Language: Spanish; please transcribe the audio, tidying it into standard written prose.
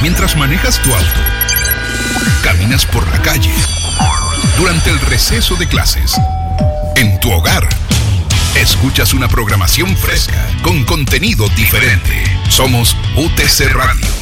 mientras manejas tu auto, caminas por la calle, durante el receso de clases, en tu hogar. Escuchas una programación fresca con contenido diferente. Somos UTC Radio.